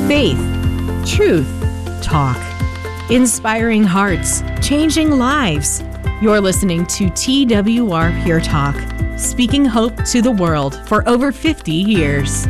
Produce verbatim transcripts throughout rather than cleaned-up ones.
Faith, truth, talk. Inspiring hearts, changing lives. You're listening to T W R Pure Talk, speaking hope to the world for over fifty years.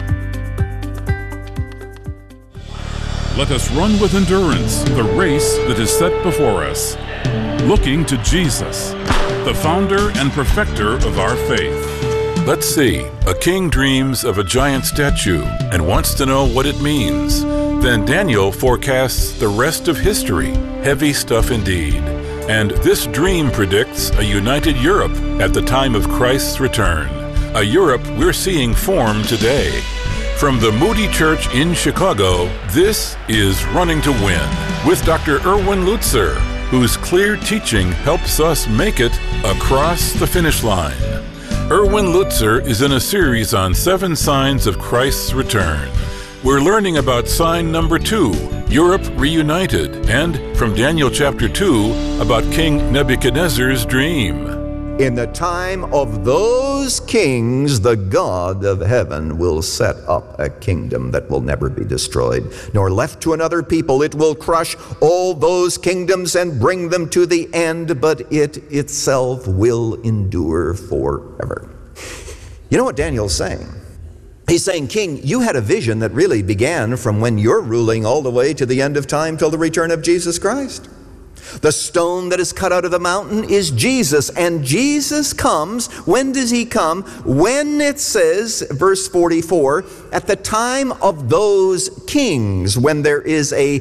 Let us run with endurance the race that is set before us, looking to Jesus, the founder and perfecter of our faith. Let's see. A king dreams of a giant statue and wants to know what it means. Then Daniel forecasts the rest of history. Heavy stuff indeed. And this dream predicts a united Europe at the time of Christ's return. A Europe we're seeing form today. From the Moody Church in Chicago, this is Running to Win with Doctor Erwin Lutzer, whose clear teaching helps us make it across the finish line. Erwin Lutzer is in a series on seven signs of Christ's return. We're learning about sign number two, Europe reunited, and from Daniel chapter two, about King Nebuchadnezzar's dream. In the time of those kings, the God of heaven will set up a kingdom that will never be destroyed, nor left to another people. It will crush all those kingdoms and bring them to the end, but it itself will endure forever. You know what Daniel's saying? He's saying, King, you had a vision that really began from when you're ruling all the way to the end of time till the return of Jesus Christ. The stone that is cut out of the mountain is Jesus, and Jesus comes. When does he come? When it says, verse forty-four, at the time of those kings, when there is a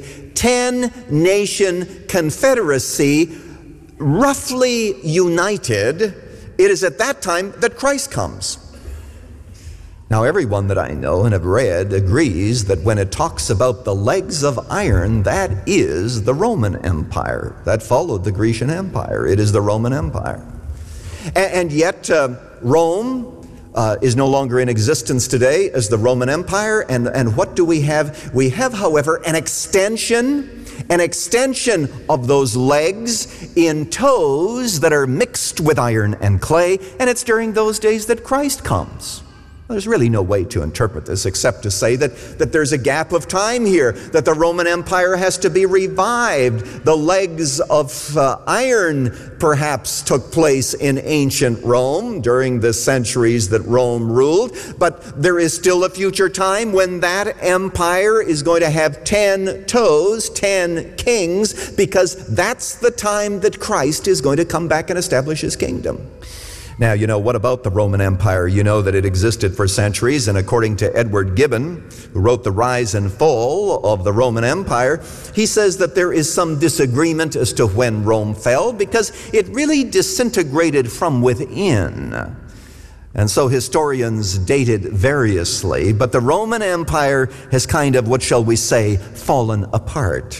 ten-nation confederacy, roughly united, it is at that time that Christ comes. Now, everyone that I know and have read agrees that when it talks about the legs of iron, that is the Roman Empire. That followed the Grecian Empire. It is the Roman Empire. And, and yet, uh, Rome uh, is no longer in existence today as the Roman Empire. And, and what do we have? We have, however, an extension, an extension of those legs in toes that are mixed with iron and clay. And it's during those days that Christ comes. There's really no way to interpret this except to say that, that there's a gap of time here, that the Roman Empire has to be revived. The legs of uh, iron perhaps took place in ancient Rome during the centuries that Rome ruled, but there is still a future time when that empire is going to have ten toes, ten kings, because that's the time that Christ is going to come back and establish his kingdom. Now, you know, what about the Roman Empire? You know that it existed for centuries, and according to Edward Gibbon, who wrote The Rise and Fall of the Roman Empire, he says that there is some disagreement as to when Rome fell because it really disintegrated from within. And so historians date it variously, but the Roman Empire has kind of, what shall we say, fallen apart.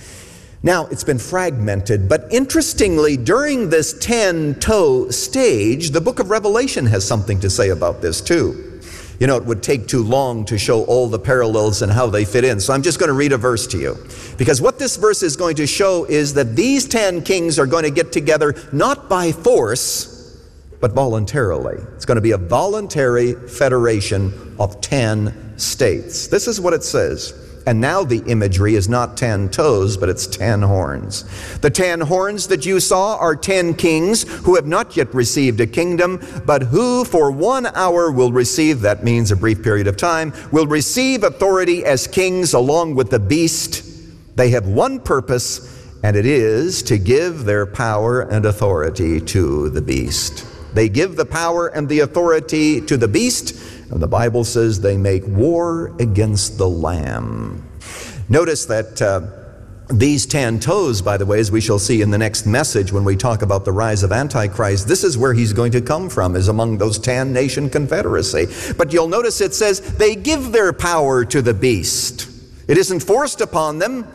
Now, it's been fragmented, but interestingly, during this ten-toe stage, the book of Revelation has something to say about this too. You know, it would take too long to show all the parallels and how they fit in, so I'm just going to read a verse to you. Because what this verse is going to show is that these ten kings are going to get together not by force, but voluntarily. It's going to be a voluntary federation of ten states. This is what it says. And now the imagery is not ten toes, but it's ten horns. The ten horns that you saw are ten kings who have not yet received a kingdom, but who for one hour will receive, that means a brief period of time, will receive authority as kings along with the beast. They have one purpose, and it is to give their power and authority to the beast. They give the power and the authority to the beast, and the Bible says they make war against the Lamb. Notice that uh, these ten toes, by the way, as we shall see in the next message when we talk about the rise of Antichrist, this is where he's going to come from, is among those ten-nation confederacy. But you'll notice it says they give their power to the beast. It isn't forced upon them.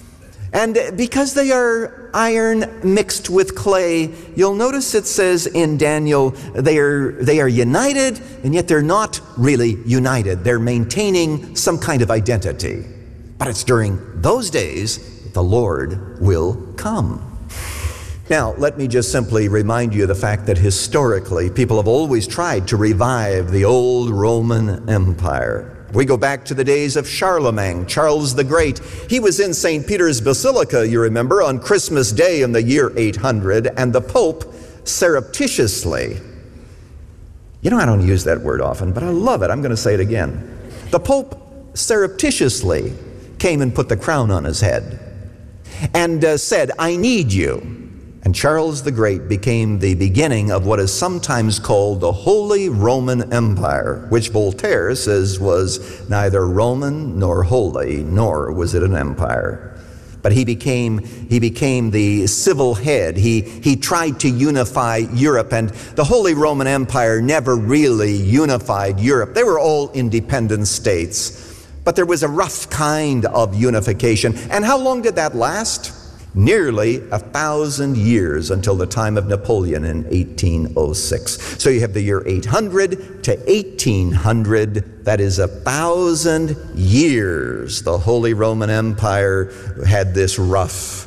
And because they are iron mixed with clay, you'll notice it says in Daniel, they are, they are united, and yet they're not really united. They're maintaining some kind of identity. But it's during those days that the Lord will come. Now, let me just simply remind you of the fact that historically, people have always tried to revive the old Roman Empire. We go back to the days of Charlemagne, Charles the Great. He was in Saint Peter's Basilica, you remember, on Christmas Day in the year eight hundred, and the Pope surreptitiously, you know I don't use that word often, but I love it, I'm going to say it again. The Pope surreptitiously came and put the crown on his head and uh, said, I need you. And Charles the Great became the beginning of what is sometimes called the Holy Roman Empire, which Voltaire says was neither Roman nor holy, nor was it an empire. But he became, he became the civil head. He, he tried to unify Europe, and the Holy Roman Empire never really unified Europe. They were all independent states, but there was a rough kind of unification. And how long did that last? Nearly a thousand years, until the time of Napoleon in eighteen oh six. So you have the year eight hundred to eighteen hundred. That is a thousand years. The Holy Roman Empire had this rough,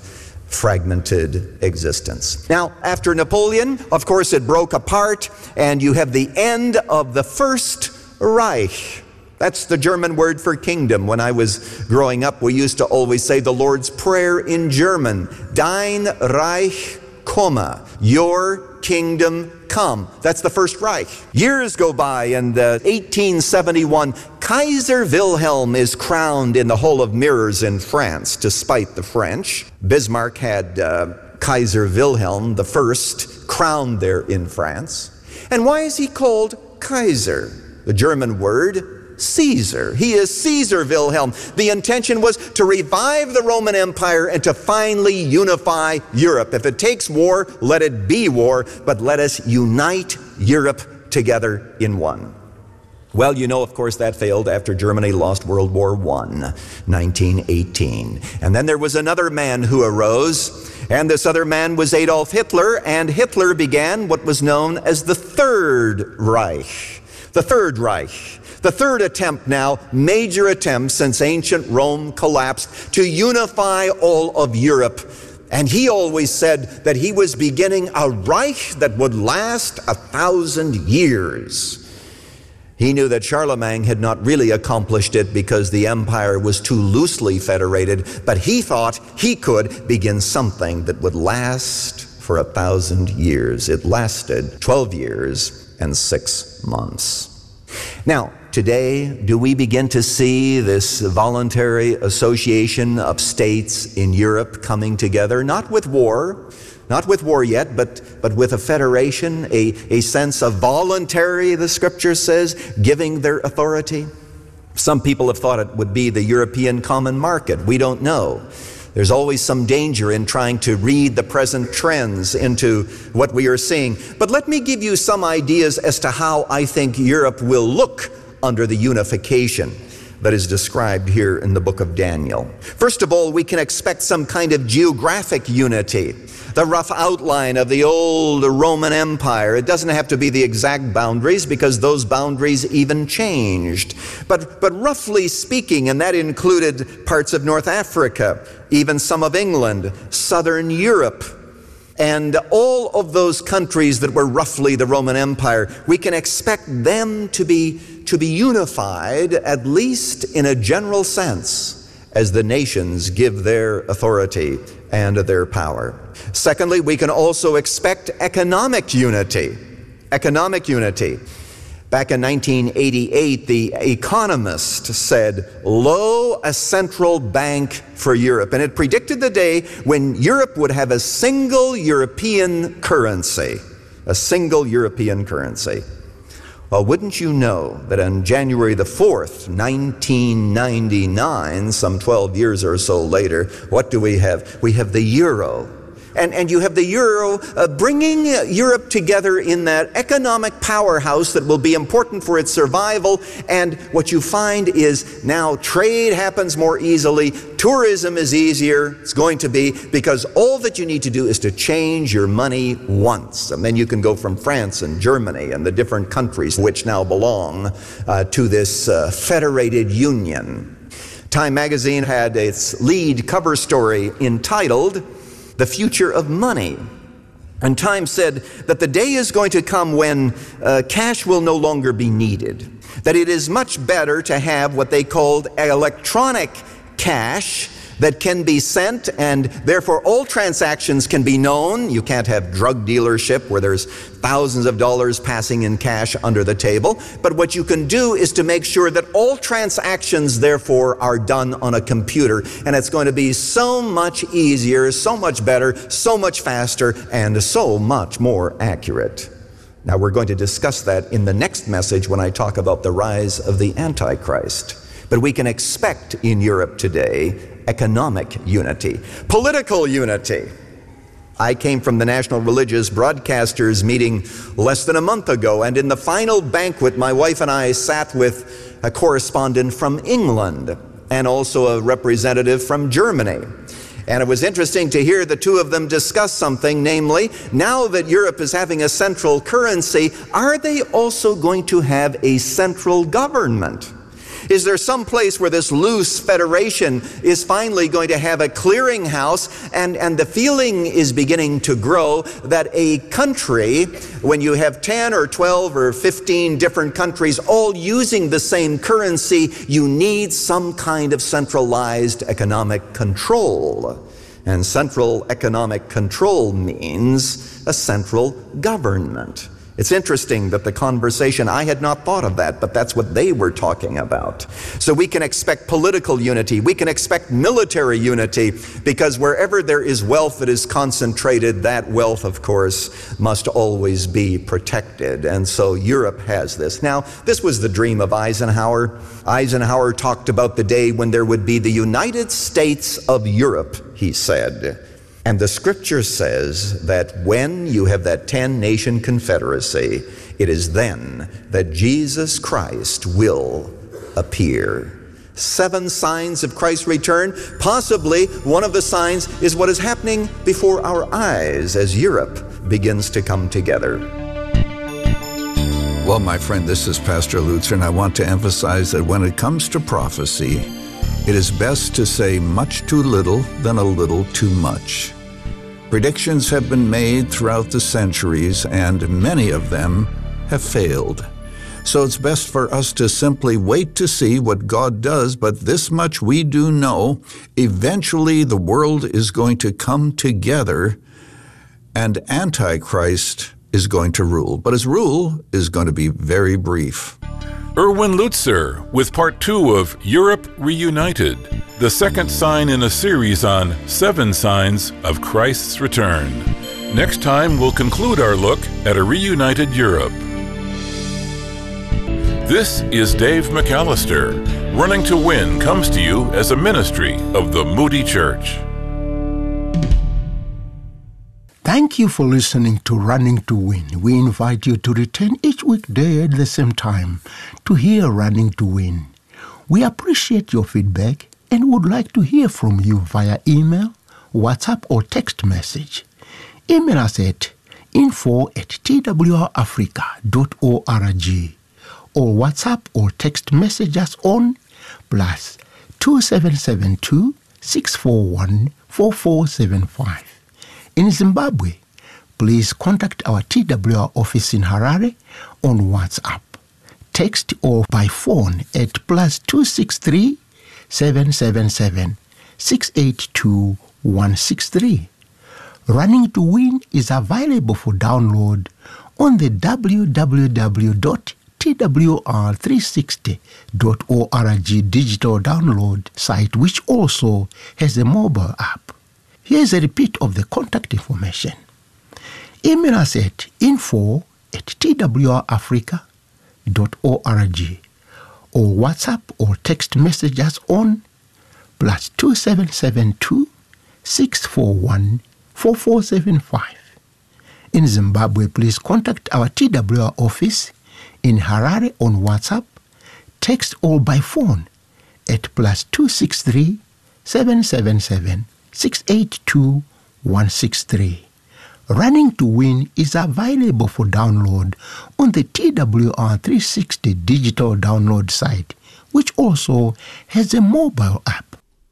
fragmented existence. Now, after Napoleon, of course, it broke apart, and you have the end of the First Reich. That's the German word for kingdom. When I was growing up, we used to always say the Lord's Prayer in German. Dein Reich komme. Your kingdom come. That's the First Reich. Years go by, and uh, eighteen seventy-one, Kaiser Wilhelm is crowned in the Hall of Mirrors in France, despite the French. Bismarck had uh, Kaiser Wilhelm the First crowned there in France. And why is he called Kaiser? The German word Caesar. He is Caesar Wilhelm. The intention was to revive the Roman Empire and to finally unify Europe. If it takes war, let it be war, but let us unite Europe together in one. Well, you know, of course, that failed after Germany lost World War One, nineteen eighteen. And then there was another man who arose, and this other man was Adolf Hitler, and Hitler began what was known as the Third Reich. The Third Reich. The third attempt now, major attempt since ancient Rome collapsed, to unify all of Europe. And he always said that he was beginning a Reich that would last a thousand years. He knew that Charlemagne had not really accomplished it because the empire was too loosely federated, but he thought he could begin something that would last for a thousand years. It lasted twelve years and six months. Now, today, do we begin to see this voluntary association of states in Europe coming together, not with war, not with war yet, but, but with a federation, a, a sense of voluntary, the scripture says, giving their authority? Some people have thought it would be the European common market. We don't know. There's always some danger in trying to read the present trends into what we are seeing. But let me give you some ideas as to how I think Europe will look under the unification that is described here in the book of Daniel. First of all, we can expect some kind of geographic unity. The rough outline of the old Roman Empire. It doesn't have to be the exact boundaries, because those boundaries even changed. But, but roughly speaking, and that included parts of North Africa, even some of England, southern Europe, and all of those countries that were roughly the Roman Empire, we can expect them to be, to be unified, at least in a general sense, as the nations give their authority and their power. Secondly, we can also expect economic unity. Economic unity. Back in nineteen eighty-eight, The Economist said, "Lo, a central bank for Europe." And it predicted the day when Europe would have a single European currency. A single European currency. Well, wouldn't you know that on January the fourth, nineteen ninety-nine, some twelve years or so later, what do we have? We have the euro. And, and you have the euro uh, bringing Europe together in that economic powerhouse that will be important for its survival. And what you find is now trade happens more easily. Tourism is easier. It's going to be, because all that you need to do is to change your money once. And then you can go from France and Germany and the different countries which now belong uh, to this uh, federated union. Time magazine had its lead cover story entitled "The Future of Money." And Time said that the day is going to come when uh, cash will no longer be needed, that it is much better to have what they called electronic cash that can be sent, and therefore all transactions can be known. You can't have drug dealership where there's thousands of dollars passing in cash under the table. But what you can do is to make sure that all transactions therefore are done on a computer, and it's going to be so much easier, so much better, so much faster, and so much more accurate. Now we're going to discuss that in the next message when I talk about the rise of the Antichrist. But we can expect in Europe today economic unity, political unity. I came from the National Religious Broadcasters meeting less than a month ago, and in the final banquet, my wife and I sat with a correspondent from England and also a representative from Germany. And it was interesting to hear the two of them discuss something, namely, now that Europe is having a central currency, are they also going to have a central government? Is there some place where this loose federation is finally going to have a clearinghouse? And, and the feeling is beginning to grow that a country, when you have ten or twelve or fifteen different countries all using the same currency, you need some kind of centralized economic control. And central economic control means a central government. It's interesting that the conversation, I had not thought of that, but that's what they were talking about. So we can expect political unity, we can expect military unity, because wherever there is wealth that is concentrated, that wealth, of course, must always be protected. And so Europe has this. Now, this was the dream of Eisenhower. Eisenhower talked about the day when there would be the United States of Europe, he said. And the scripture says that when you have that ten-nation confederacy, it is then that Jesus Christ will appear. Seven signs of Christ's return. Possibly one of the signs is what is happening before our eyes as Europe begins to come together. Well, my friend, this is Pastor Lutzer, and I want to emphasize that when it comes to prophecy, it is best to say much too little than a little too much. Predictions have been made throughout the centuries, and many of them have failed. So it's best for us to simply wait to see what God does, but this much we do know: eventually the world is going to come together, and Antichrist is going to rule. But his rule is going to be very brief. Erwin Lutzer with part two of Europe Reunited, the second sign in a series on seven signs of Christ's return. Next time, we'll conclude our look at a reunited Europe. This is Dave McAllister. Running to Win comes to you as a ministry of the Moody Church. Thank you for listening to Running to Win. We invite you to return each weekday at the same time to hear Running to Win. We appreciate your feedback and would like to hear from you via email, WhatsApp, or text message. Email us at info at t w r africa dot org or WhatsApp or text message us on plus two seven seven two, six four one, four four seven five. In Zimbabwe, please contact our T W R office in Harare on WhatsApp, text, or by phone at plus two six three, seven seven seven, six eight two, one six three. Running to Win is available for download on the w w w dot t w r three sixty dot org digital download site, which also has a mobile app. Here's a repeat of the contact information. Email us at info at t w r africa dot org or WhatsApp or text message us on plus two seven seven two, six four one, four four seven five. In Zimbabwe, please contact our T W R office in Harare on WhatsApp, text, or by phone at plus two six three, seven seven seven, six eight two, one six three. Running to Win is available for download on the T W R three sixty digital download site, which also has a mobile app.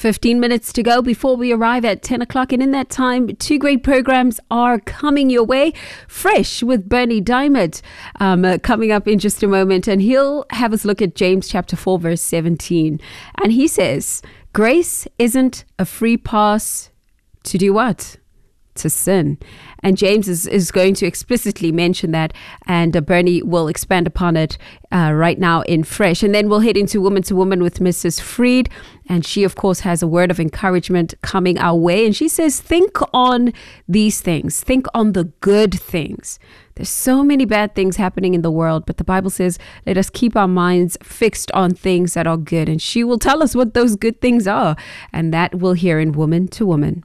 fifteen minutes to go before we arrive at ten o'clock. And in that time, two great programs are coming your way. Fresh with Bernie Diamond um, uh, coming up in just a moment. And he'll have us look at James chapter four, verse seventeen. And he says, grace isn't a free pass to do what? To sin. And James is, is going to explicitly mention that, and uh, Bernie will expand upon it uh, right now in Fresh. And then we'll head into Woman to Woman with Missus Freed, and she of course has a word of encouragement coming our way, and she says, think on these things, think on the good things. There's so many bad things happening in the world, but the Bible says, let us keep our minds fixed on things that are good, and she will tell us what those good things are, and that we'll hear in Woman to Woman.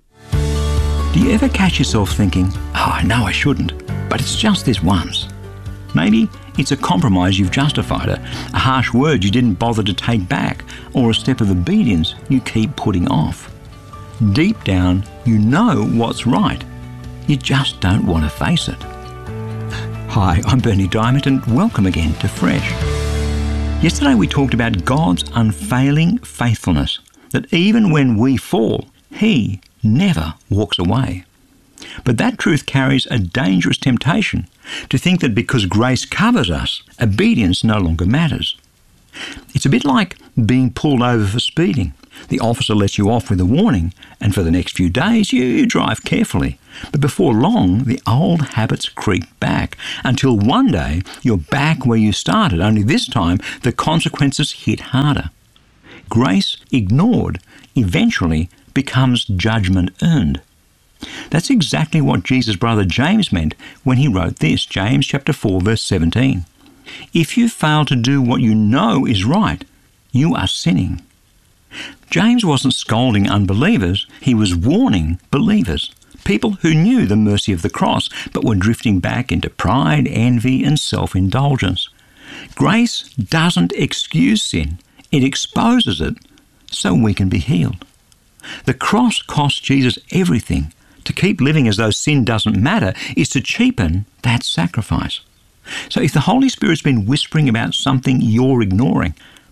Do you ever catch yourself thinking, oh, I know I shouldn't, but it's just this once? Maybe it's a compromise you've justified, a, a harsh word you didn't bother to take back, or a step of obedience you keep putting off. Deep down, you know what's right. You just don't want to face it. Hi, I'm Bernie Diamond, and welcome again to Fresh. Yesterday we talked about God's unfailing faithfulness, that even when we fall, He never walks away. But that truth carries a dangerous temptation to think that because grace covers us, obedience no longer matters. It's a bit like being pulled over for speeding. The officer lets you off with a warning, and for the next few days you, you drive carefully. But before long, the old habits creep back, until one day you're back where you started, only this time the consequences hit harder. Grace ignored eventually becomes judgment earned. That's exactly what Jesus' brother James meant when he wrote this, James chapter four, verse seventeen. If you fail to do what you know is right, you are sinning. James wasn't scolding unbelievers, he was warning believers, people who knew the mercy of the cross but were drifting back into pride, envy, and self-indulgence. Grace doesn't excuse sin, it exposes it so we can be healed. The cross cost Jesus everything. To keep living as though sin doesn't matter is to cheapen that sacrifice. So if the Holy Spirit's been whispering about something you're ignoring,